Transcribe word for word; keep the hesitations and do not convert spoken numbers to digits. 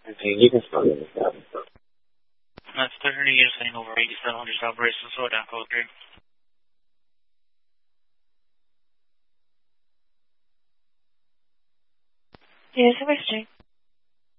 Okay, you can start with that. That's thirty, you're saying over eighty-seven hundred South Braces, slow down, code three. Yes, I'm listening.